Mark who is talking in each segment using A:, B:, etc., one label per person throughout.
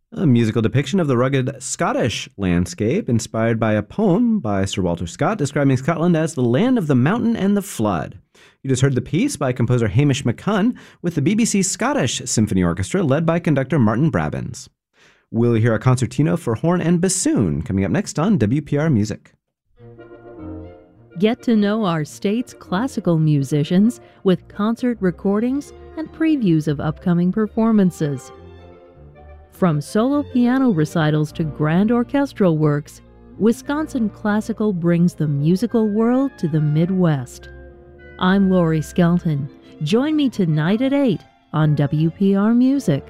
A: A musical depiction of the rugged Scottish landscape inspired by a poem by Sir Walter Scott describing Scotland as the land of the mountain and the flood. You just heard the piece by composer Hamish McCunn with the BBC Scottish Symphony Orchestra led by conductor Martin Brabbins. We'll hear a concertino for horn and bassoon coming up next on WPR Music.
B: Get to know our state's classical musicians with concert recordings and previews of upcoming performances. From solo piano recitals to grand orchestral works, Wisconsin Classical brings the musical world to the Midwest. I'm Lori Skelton. Join me tonight at 8 on WPR Music.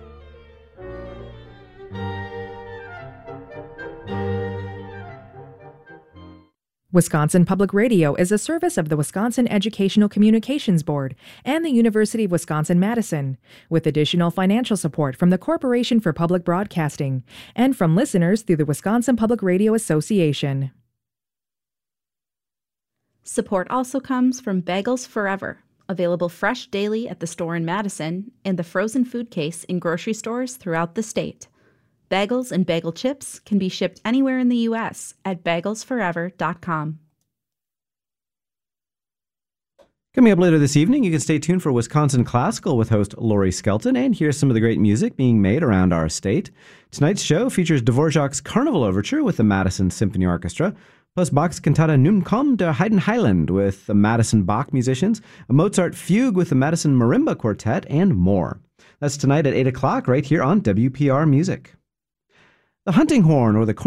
C: Wisconsin Public Radio is a service of the Wisconsin Educational Communications Board and the University of Wisconsin-Madison, with additional financial support from the Corporation for Public Broadcasting and from listeners through the Wisconsin Public Radio Association.
D: Support also comes from Bagels Forever, available fresh daily at the store in Madison and the frozen food case in grocery stores throughout the state. Bagels and bagel chips can be shipped anywhere in the U.S. at bagelsforever.com.
A: Coming up later this evening, you can stay tuned for Wisconsin Classical with host Lori Skelton and hear some of the great music being made around our state. Tonight's show features Dvorak's Carnival Overture with the Madison Symphony Orchestra, plus Bach's Cantata Nun komm der Heiden Heiland with the Madison Bach musicians, a Mozart Fugue with the Madison Marimba Quartet, and more. That's tonight at 8 o'clock right here on WPR Music. The hunting horn, or the